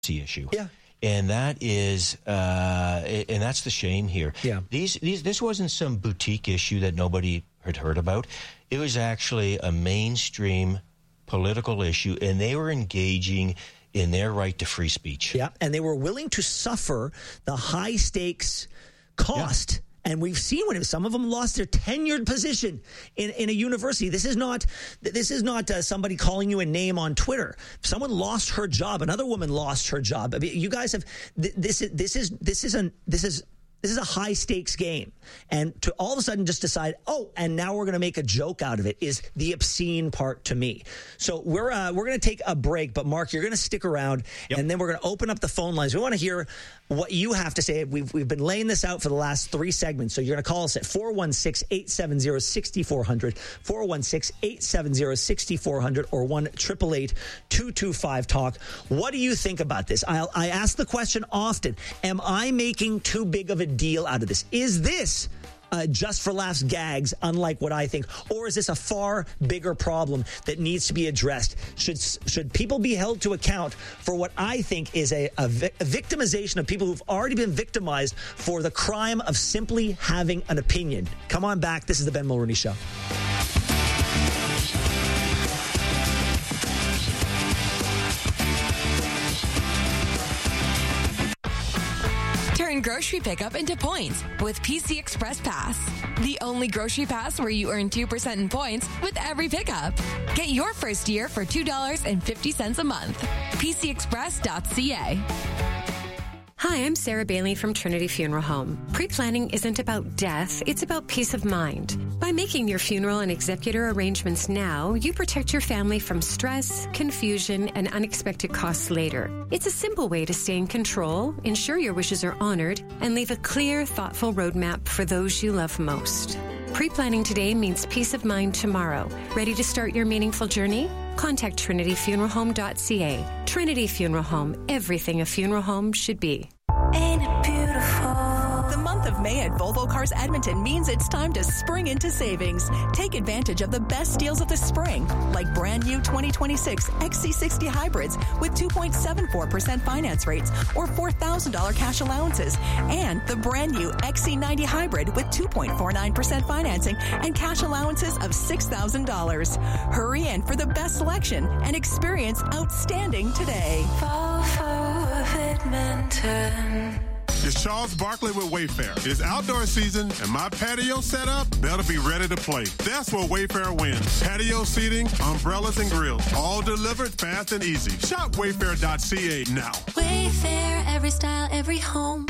issue. Yeah. And that is, and that's the shame here. Yeah. This wasn't some boutique issue that nobody had heard about. It was actually a mainstream political issue, and they were engaging in their right to free speech. Yeah, and they were willing to suffer the high stakes cost. Yeah. And we've seen when some of them lost their tenured position in a university. This is not somebody calling you a name on Twitter. Someone lost her job. Another woman lost her job. I mean, you guys have this is a high stakes game, and to all of a sudden just decide, and now we're going to make a joke out of it is the obscene part to me. So we're going to take a break, but Mark, you're going to stick around, and then we're going to open up the phone lines. We want to hear what you have to say. We've been laying this out for the last 3 segments, so you're going to call us at 416-870-6400, 416-870-6400, or 1-888-225-TALK. What do you think about this? I ask the question often: am I making too big of a deal out of this? Is this just for laughs gags, unlike what I think, or is this a far bigger problem that needs to be addressed? Should people be held to account for what I think is a victimization of people who've already been victimized for the crime of simply having an opinion? Come on back. This is the Ben Mulroney Show. Turn grocery pickup into points with PC Express Pass. The only grocery pass where you earn 2% in points with every pickup. Get your first year for $2.50 a month. PCExpress.ca. Hi, I'm Sarah Bailey from Trinity Funeral Home. Pre-planning isn't about death, it's about peace of mind. By making your funeral and executor arrangements now, you protect your family from stress, confusion, and unexpected costs later. It's a simple way to stay in control, ensure your wishes are honored, and leave a clear, thoughtful roadmap for those you love most. Pre-planning today means peace of mind tomorrow. Ready to start your meaningful journey? Contact TrinityFuneralHome.ca. Trinity Funeral Home, everything a funeral home should be. Ain't it beautiful? The month of May at Volvo Cars Edmonton means it's time to spring into savings. Take advantage of the best deals of the spring, like brand new 2026 XC60 hybrids with 2.74% finance rates or $4,000 cash allowances, and the brand new XC90 hybrid with 2.49% financing and cash allowances of $6,000. Hurry in for the best selection and experience outstanding today. Volvo of Edmonton. It's Charles Barkley with Wayfair. It's outdoor season, and my patio setup better be ready to play. That's where Wayfair wins. Patio seating, umbrellas, and grills, all delivered fast and easy. Shop Wayfair.ca now. Wayfair, every style, every home.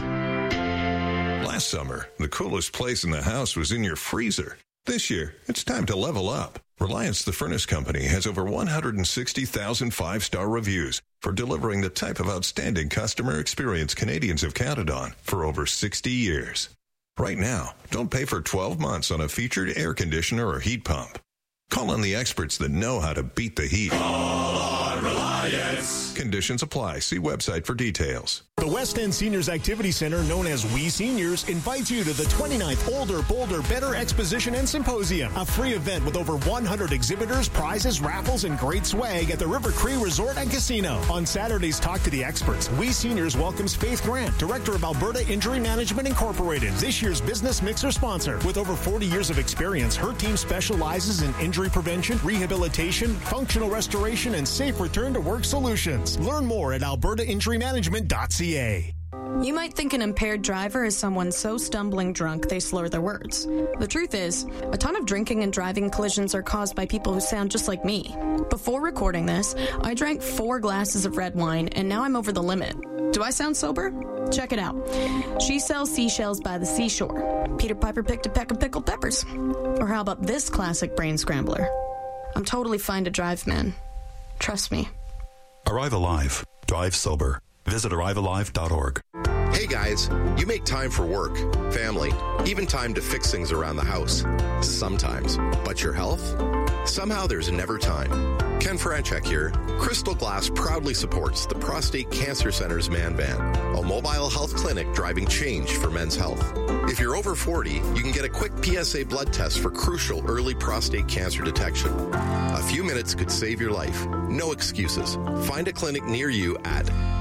Last summer, the coolest place in the house was in your freezer. This year, it's time to level up. Reliance the Furnace Company has over 160,000 five-star reviews for delivering the type of outstanding customer experience Canadians have counted on for over 60 years. Right now, don't pay for 12 months on a featured air conditioner or heat pump. Call on the experts that know how to beat the heat. Call on Reliance. Conditions apply. See website for details. The West End Seniors Activity Center, known as We Seniors, invites you to the 29th Older, Bolder, Better Exposition and Symposium, a free event with over 100 exhibitors, prizes, raffles, and great swag at the River Cree Resort and Casino. On Saturdays, talk to the experts. We Seniors welcomes Faith Grant, Director of Alberta Injury Management Incorporated, this year's Business Mixer sponsor. With over 40 years of experience, her team specializes in injury prevention, rehabilitation, functional restoration, and safe return to work solutions. Learn more at albertainjurymanagement.ca. You might think an impaired driver is someone so stumbling drunk they slur their words. The truth is, a ton of drinking and driving collisions are caused by people who sound just like me. Before recording this, I drank 4 glasses of red wine, and now I'm over the limit. Do I sound sober? Check it out. She sells seashells by the seashore. Peter Piper picked a peck of pickled peppers. Or how about this classic brain scrambler? I'm totally fine to drive, man. Trust me. Arrive Alive. Drive sober. Visit arrivealive.org. Hey guys, you make time for work, family, even time to fix things around the house. Sometimes. But your health? Somehow there's never time. Ken Franchek here. Crystal Glass proudly supports the Prostate Cancer Center's Man Van, a mobile health clinic driving change for men's health. If you're over 40, you can get a quick PSA blood test for crucial early prostate cancer detection. A few minutes could save your life. No excuses. Find a clinic near you at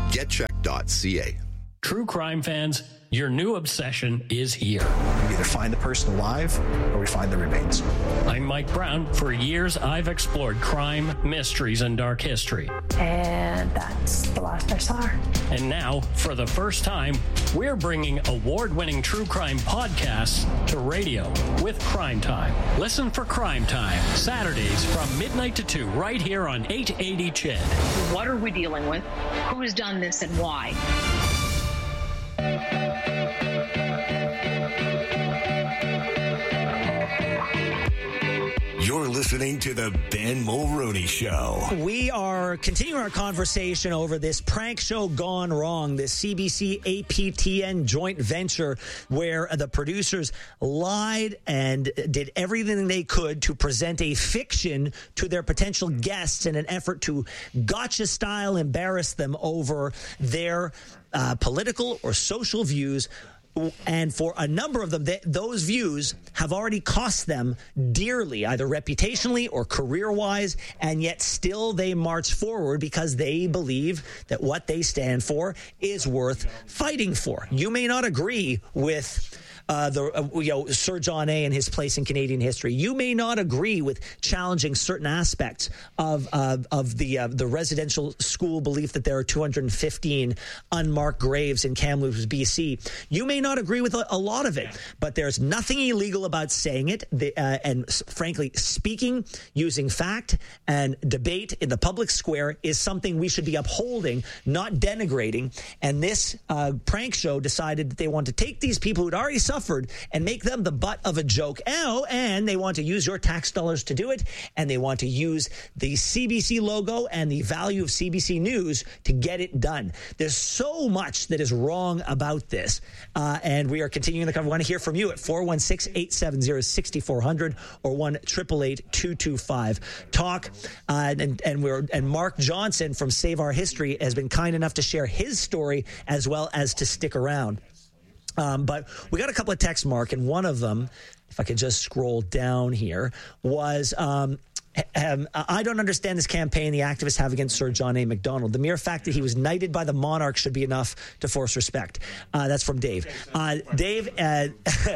getcheck.ca. True crime fans, your new obsession is here. We either find the person alive or we find the remains. I'm Mike Brown. For years, I've explored crime, mysteries, and dark history. And that's the last I saw her. And now, for the first time, we're bringing award-winning true crime podcasts to radio with Crime Time. Listen for Crime Time, Saturdays from midnight to 2, right here on 880 CHED. What are we dealing with? Who's done this and why? You're listening to the Ben Mulroney Show. We are continuing our conversation over this prank show gone wrong, this CBC APTN joint venture where the producers lied and did everything they could to present a fiction to their potential guests in an effort to gotcha-style embarrass them over their political or social views. And for a number of them, those views have already cost them dearly, either reputationally or career-wise, and yet still they march forward because they believe that what they stand for is worth fighting for. You may not agree with Sir John A. and his place in Canadian history. You may not agree with challenging certain aspects of the residential school belief that there are 215 unmarked graves in Kamloops, BC. You may not agree with a lot of it, but there's nothing illegal about saying it. And frankly, speaking, using fact and debate in the public square is something we should be upholding, not denigrating. And this prank show decided that they want to take these people who'd already suffered and make them the butt of a joke. And they want to use your tax dollars to do it, and they want to use the CBC logo and the value of CBC News to get it done. There's so much that is wrong about this, and we are continuing the cover. We want to hear from you at 416-870-6400 or 1-888-225-TALK. And Mark Johnson from Save Our History has been kind enough to share his story as well as to stick around. But we got a couple of texts, Mark, and one of them, if I could just scroll down here, was I don't understand this campaign the activists have against Sir John A. Macdonald. The mere fact that he was knighted by the monarch should be enough to force respect. That's from Dave. Dave, in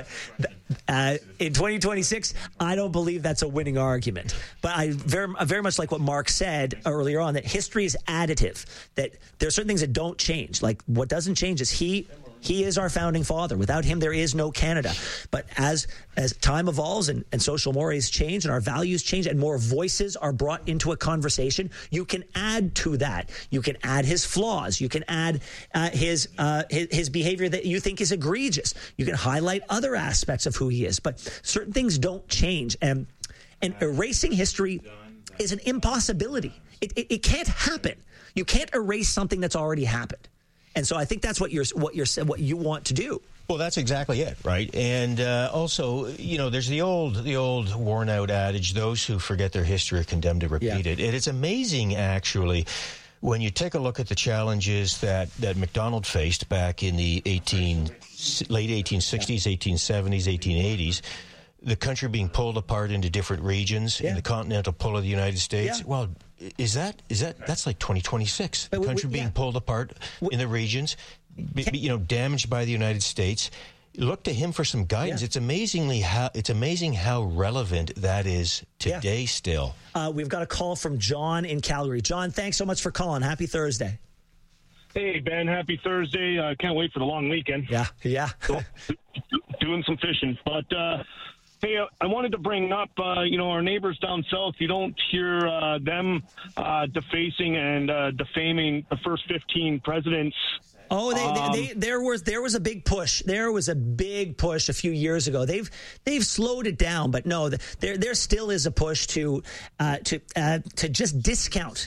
2026, I don't believe that's a winning argument. But I very much like what Mark said earlier on, that history is additive, that there are certain things that don't change. Like what doesn't change is he is our founding father. Without him, there is no Canada. But as time evolves and social mores change and our values change and more voices are brought into a conversation, you can add to that. You can add his flaws. You can add his behavior that you think is egregious. You can highlight other aspects of who he is. But certain things don't change. And erasing history is an impossibility. It can't happen. You can't erase something that's already happened. And so I think that's what you want to do. Well, that's exactly it, right? And also, there's the old worn-out adage: those who forget their history are condemned to repeat it. And it's amazing, actually, when you take a look at the challenges that Macdonald faced back in the late 1860s, 1870s, 1880s. The country being pulled apart into different regions in the continental pull of the United States. Yeah. Well, that's like 2026. The country being pulled apart in the regions, damaged by the United States. Look to him for some guidance. Yeah. It's amazing how relevant that is today still. We've got a call from John in Calgary. John, thanks so much for calling. Happy Thursday. Hey, Ben, happy Thursday. Can't wait for the long weekend. Yeah. Doing some fishing. But, hey, I wanted to bring up, our neighbors down south. You don't hear them defacing and defaming the first 15 presidents. Oh, there was a big push. There was a big push a few years ago. They've slowed it down, but no, there still is a push to just discount.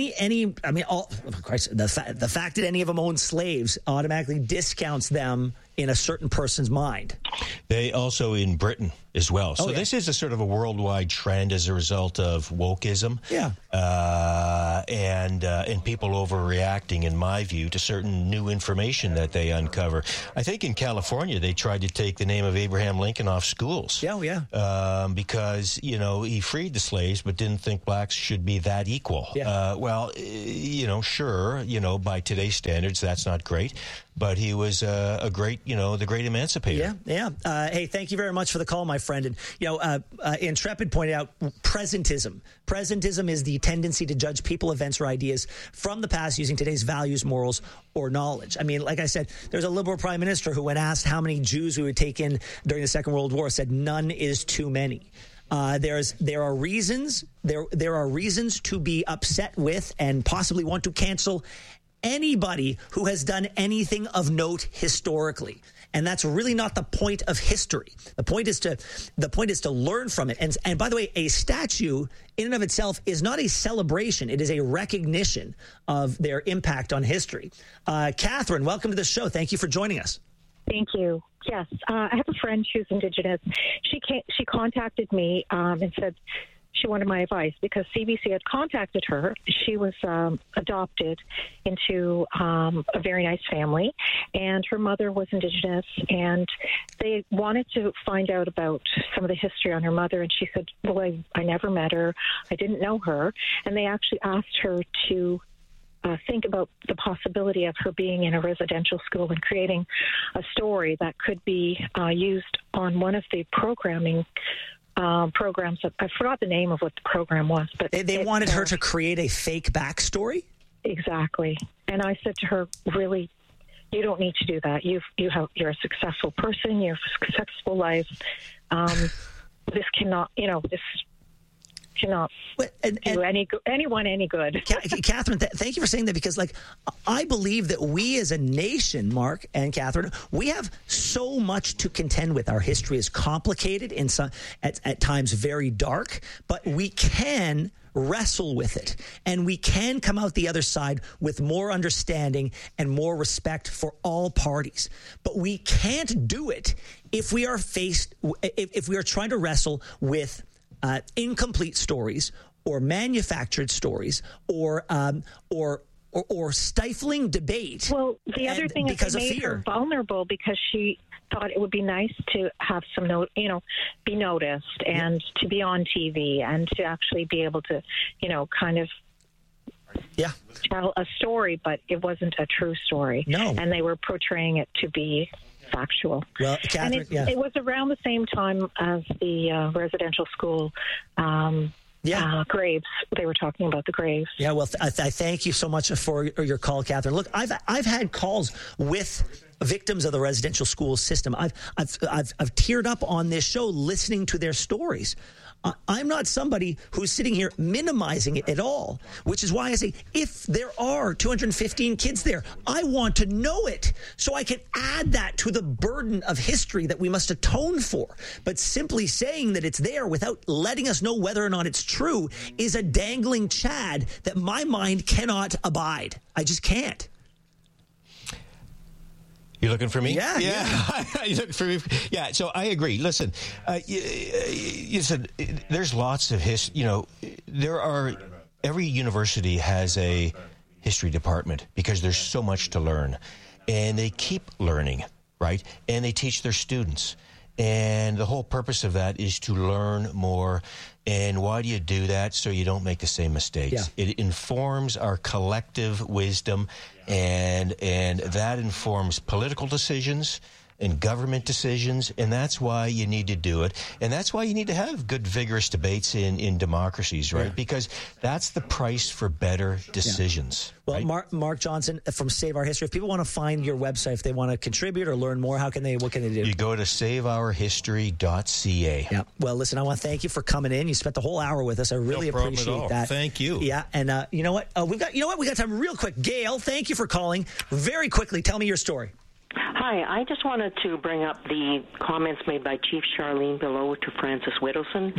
The fact that any of them own slaves automatically discounts them in a certain person's mind. They also in Britain as well. So this is a sort of a worldwide trend as a result of wokeism. Yeah. And people overreacting, in my view, to certain new information that they uncover. I think in California they tried to take the name of Abraham Lincoln off schools. Yeah. Because, he freed the slaves but didn't think blacks should be that equal. Yeah. Sure, by today's standards, that's not great. But he was a great, the great emancipator. Yeah. Hey, thank you very much for the call, my friend. And, Intrepid pointed out presentism. Presentism is the tendency to judge people, events, or ideas from the past using today's values, morals, or knowledge. I mean, like I said, there's a liberal prime minister who, when asked how many Jews we would take in during the Second World War, said none is too many. There are reasons to be upset with and possibly want to cancel anybody who has done anything of note historically. And that's really not the point of history. The point is to learn from it. And by the way, a statue in and of itself is not a celebration. It is a recognition of their impact on history. Catherine, welcome to the show. Thank you for joining us. Thank you. Yes, I have a friend who's Indigenous. She contacted me and said she wanted my advice because CBC had contacted her. She was adopted into a very nice family, and her mother was Indigenous, and they wanted to find out about some of the history on her mother, and she said, well, I never met her. I didn't know her. And they actually asked her to think about the possibility of her being in a residential school and creating a story that could be used on one of the programming programs. I forgot the name of what the program was, but they wanted her to create a fake backstory. Exactly. And I said to her, really, you don't need to do that. You're a successful person. You have a successful life. This cannot, this cannot do anyone any good. Catherine, thank you for saying that, because I believe that we as a nation, Mark and Catherine, we have so much to contend with. Our history is complicated and at times very dark, but we can wrestle with it, and we can come out the other side with more understanding and more respect for all parties. But we can't do it if we are if we are trying to wrestle with incomplete stories or manufactured stories or stifling debate. Well, the other thing is they made her vulnerable because she thought it would be nice to have some be noticed and to be on TV and to actually be able to, kind of tell a story, but it wasn't a true story. No. And they were portraying it to be factual. Well, Catherine, it was around the same time as the residential school graves. They were talking about the graves. Yeah, well, I thank you so much for your call, Catherine. Look, I've had calls with victims of the residential school system. I've teared up on this show listening to their stories. I'm not somebody who's sitting here minimizing it at all, which is why I say if there are 215 kids there, I want to know it so I can add that to the burden of history that we must atone for. But simply saying that it's there without letting us know whether or not it's true is a dangling chad that my mind cannot abide. I just can't. You looking for me? Yeah. You looking for me? Yeah. So I agree. Listen, you said there's lots of history. Every university has a history department because there's so much to learn, and they keep learning, right? And they teach their students. And the whole purpose of that is to learn more. And why do you do that? So you don't make the same mistakes. Yeah. It informs our collective wisdom, and that informs political decisions and government decisions, and that's why you need to do it. And that's why you need to have good, vigorous debates in democracies, right? Yeah. Because that's the price for better decisions. Yeah. Well, right? Mark Johnson from Save Our History, if people want to find your website, if they want to contribute or learn more, what can they do? You go to saveourhistory.ca. Yeah. Well, listen, I want to thank you for coming in. You spent the whole hour with us. I really appreciate that. Thank you. Yeah. And you know what? We got time real quick. Gail, thank you for calling. Very quickly, tell me your story. Hi, I just wanted to bring up the comments made by Chief Charlene Below to Francis Whittleson. Mm-hmm.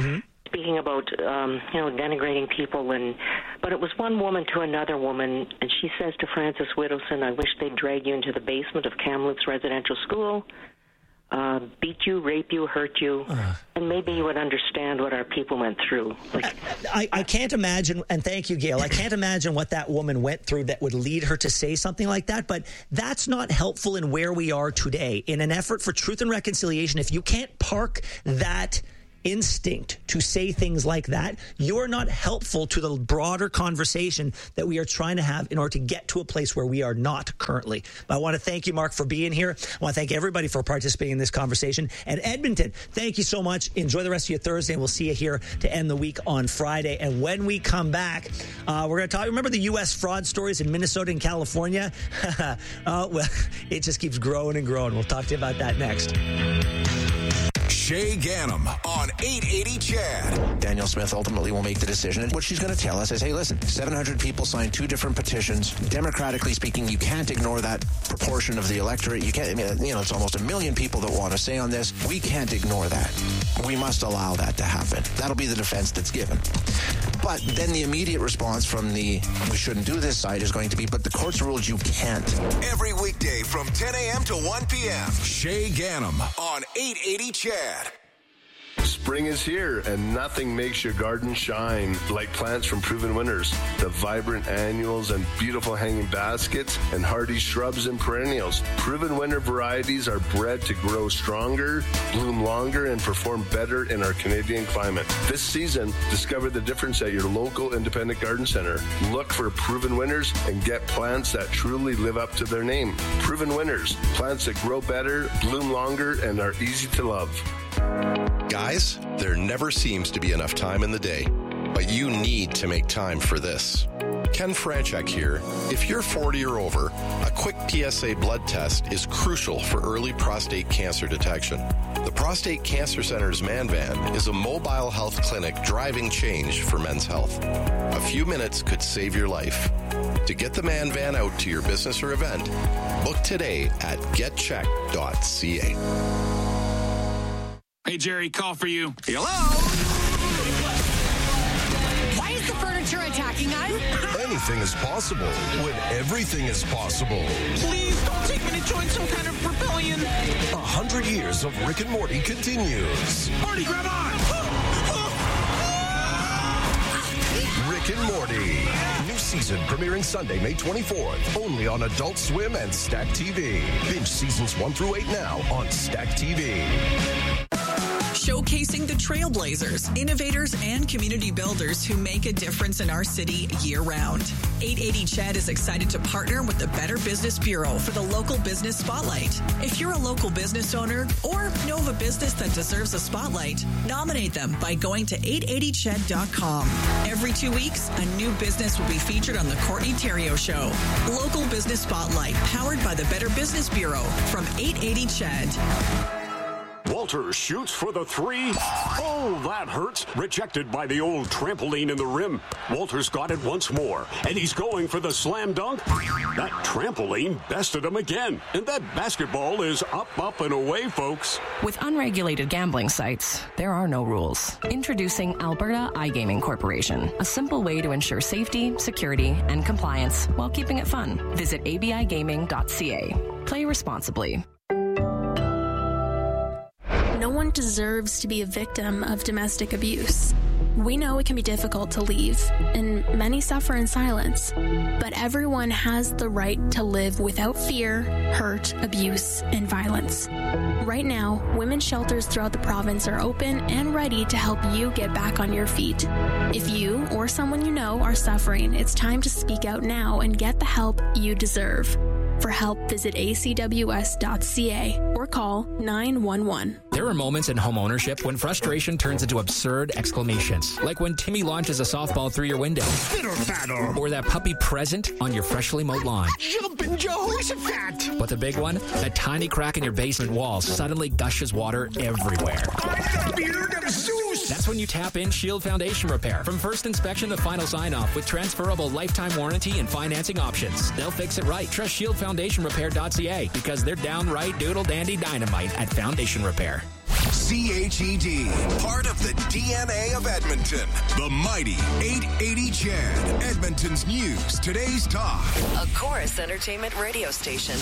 speaking about, denigrating people. But it was one woman to another woman, and she says to Frances Widdowson, I wish they'd drag you into the basement of Kamloops Residential School, beat you, rape you, hurt you, and maybe you would understand what our people went through. I can't imagine, and thank you, Gail, I can't imagine what that woman went through that would lead her to say something like that, but that's not helpful in where we are today. In an effort for truth and reconciliation, if you can't park that instinct to say things like that, you're not helpful to the broader conversation that we are trying to have in order to get to a place where we are not currently. But I want to thank you, Mark, for being here. I want to thank everybody for participating in this conversation. And Edmonton, thank you so much. Enjoy the rest of your Thursday, and we'll see you here to end the week on Friday. And when we come back, we're going to talk. Remember the U.S. fraud stories in Minnesota and California? Well, it just keeps growing and growing. We'll talk to you about that next. Shay Ganem on 880 CHAD. Danielle Smith ultimately will make the decision. And what she's going to tell us is, hey, listen, 700 people signed 2 different petitions. Democratically speaking, you can't ignore that proportion of the electorate. You can't, it's almost 1 million people that want to say on this. We can't ignore that. We must allow that to happen. That'll be the defense that's given. But then the immediate response from the we shouldn't do this side is going to be, but the courts ruled you can't. Every weekday from 10 a.m. to 1 p.m. Shay Ganem on 880 CHAD. Spring is here, and nothing makes your garden shine like plants from Proven Winners. The vibrant annuals and beautiful hanging baskets and hardy shrubs and perennials. Proven Winner varieties are bred to grow stronger, bloom longer, and perform better in our Canadian climate. This season, discover the difference at your local independent garden center. Look for Proven Winners and get plants that truly live up to their name. Proven Winners, plants that grow better, bloom longer, and are easy to love. Guys, there never seems to be enough time in the day, but you need to make time for this. Ken Franchek here. If you're 40 or over, a quick PSA blood test is crucial for early prostate cancer detection. The Prostate Cancer Center's Man Van is a mobile health clinic driving change for men's health. A few minutes could save your life. To get the Man Van out to your business or event, book today at getcheck.ca. Hey, Jerry, call for you. Hello? Why is the furniture attacking us? Anything is possible when everything is possible. Please don't take me to join some kind of rebellion. 100 years of Rick and Morty continues. Morty, grab on! Rick and Morty. New season premiering Sunday, May 24th. Only on Adult Swim and Stack TV. Binge seasons 1 through 8 now on Stack TV. Showcasing the trailblazers, innovators, and community builders who make a difference in our city year-round. 880 CHAD is excited to partner with the Better Business Bureau for the Local Business Spotlight. If you're a local business owner or know of a business that deserves a spotlight, nominate them by going to 880chad.com. Every 2 weeks, a new business will be featured on the Courtney Theriault Show. Local Business Spotlight, powered by the Better Business Bureau from 880 CHAD. Walter shoots for the 3. Oh, that hurts. Rejected by the old trampoline in the rim. Walter's got it once more, and he's going for the slam dunk. That trampoline bested him again, and that basketball is up, and away, folks. With unregulated gambling sites, there are no rules. Introducing Alberta iGaming Corporation, a simple way to ensure safety, security, and compliance while keeping it fun. Visit abigaming.ca. Play responsibly. No one deserves to be a victim of domestic abuse. We know it can be difficult to leave, and many suffer in silence. But everyone has the right to live without fear, hurt, abuse, and violence. Right now, women's shelters throughout the province are open and ready to help you get back on your feet. If you or someone you know are suffering, it's time to speak out now and get the help you deserve. For help, visit acws.ca or call 911. There are moments in home ownership when frustration turns into absurd exclamations, like when Timmy launches a softball through your window, or that puppy present on your freshly mowed lawn. Jumpin' Jehoshaphat! But the big one, a tiny crack in your basement wall suddenly gushes water everywhere. I'm the beard of Zeus! That's when you tap in Shield Foundation Repair. From first inspection to final sign-off with transferable lifetime warranty and financing options. They'll fix it right. Trust ShieldFoundationRepair.ca because they're downright doodle dandy dynamite at Foundation Repair. CHED, part of the DNA of Edmonton. The mighty 880 CHED, Edmonton's news, today's talk. A Chorus Entertainment radio station.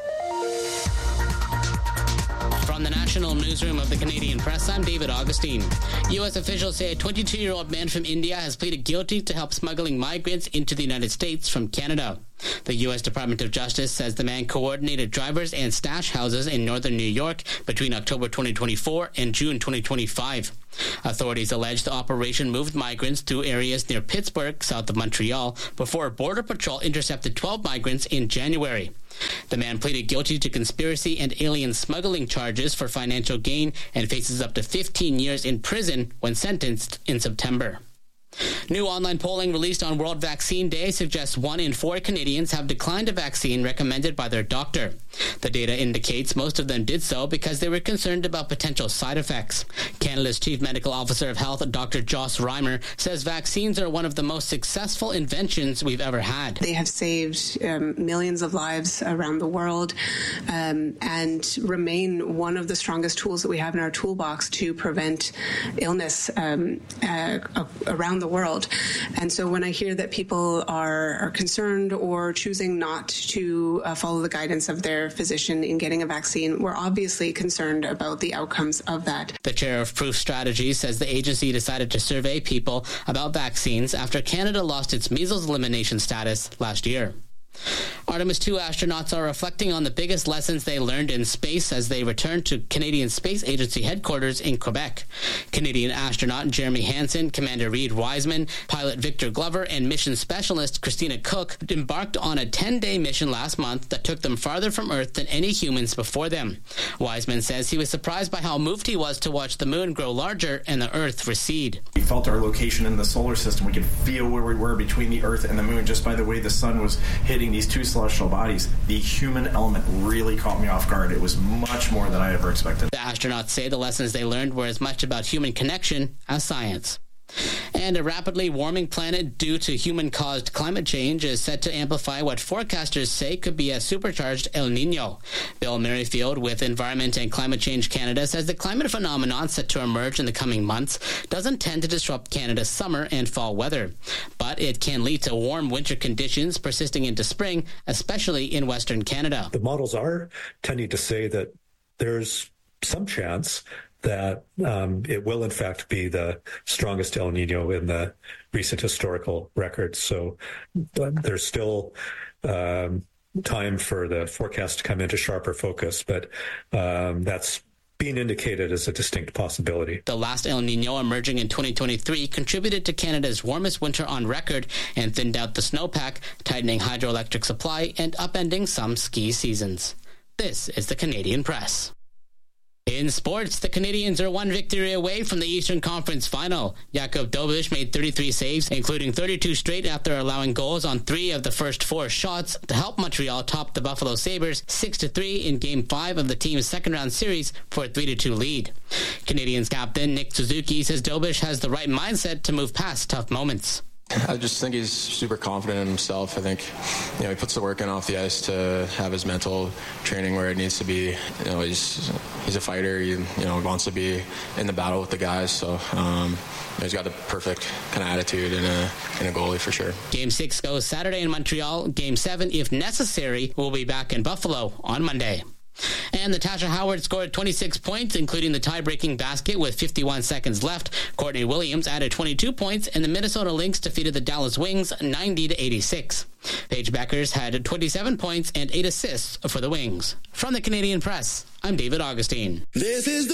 From the National Newsroom of the Canadian Press, I'm David Augustine. U.S. officials say a 22-year-old man from India has pleaded guilty to help smuggling migrants into the United States from Canada. The U.S. Department of Justice says the man coordinated drivers and stash houses in northern New York between October 2024 and June 2025. Authorities allege the operation moved migrants through areas near Pittsburgh, south of Montreal, before Border Patrol intercepted 12 migrants in January. The man pleaded guilty to conspiracy and alien smuggling charges for financial gain and faces up to 15 years in prison when sentenced in September. New online polling released on World Vaccine Day suggests 1 in 4 Canadians have declined a vaccine recommended by their doctor. The data indicates most of them did so because they were concerned about potential side effects. Canada's Chief Medical Officer of Health, Dr. Joss Reimer, says vaccines are one of the most successful inventions we've ever had. They have saved millions of lives around the world and remain one of the strongest tools that we have in our toolbox to prevent illness around the world. And so when I hear that people are concerned or choosing not to follow the guidance of their physician in getting a vaccine, we're obviously concerned about the outcomes of that. The chair of Proof Strategies says the agency decided to survey people about vaccines after Canada lost its measles elimination status last year. Artemis II astronauts are reflecting on the biggest lessons they learned in space as they return to Canadian Space Agency headquarters in Quebec. Canadian astronaut Jeremy Hansen, Commander Reid Wiseman, pilot Victor Glover, and mission specialist Christina Cook embarked on a 10-day mission last month that took them farther from Earth than any humans before them. Wiseman says he was surprised by how moved he was to watch the moon grow larger and the Earth recede. We felt our location in the solar system. We could feel where we were between the Earth and the moon just by the way the sun was hitting these two celestial bodies. The human element really caught me off guard. It was much more than I ever expected. The astronauts say the lessons they learned were as much about human connection as science. And a rapidly warming planet due to human-caused climate change is set to amplify what forecasters say could be a supercharged El Nino. Bill Merrifield with Environment and Climate Change Canada says the climate phenomenon set to emerge in the coming months doesn't tend to disrupt Canada's summer and fall weather. But it can lead to warm winter conditions persisting into spring, especially in Western Canada. The models are tending to say that there's some chance that it will in fact be the strongest El Nino in the recent historical record. So there's still time for the forecast to come into sharper focus, but that's being indicated as a distinct possibility. The last El Nino emerging in 2023 contributed to Canada's warmest winter on record and thinned out the snowpack, tightening hydroelectric supply and upending some ski seasons. This is the Canadian Press. In sports, the Canadians are one victory away from the Eastern Conference Final. Jakub Dobeš made 33 saves, including 32 straight after allowing goals on 3 of the first 4 shots to help Montreal top the Buffalo Sabres 6-3 in Game 5 of the team's second-round series for a 3-2 lead. Canadians captain Nick Suzuki says Dobeš has the right mindset to move past tough moments. I just think he's super confident in himself. I think, he puts the work in off the ice to have his mental training where it needs to be. He's a fighter. He wants to be in the battle with the guys. So he's got the perfect kind of attitude in a goalie for sure. Game 6 goes Saturday in Montreal. Game 7, if necessary, will be back in Buffalo on Monday. And Natasha Howard scored 26 points, including the tie-breaking basket with 51 seconds left. Courtney Williams added 22 points, and the Minnesota Lynx defeated the Dallas Wings 90-86. Paige Beckers had 27 points and 8 assists for the Wings. From the Canadian Press, I'm David Augustine. This is the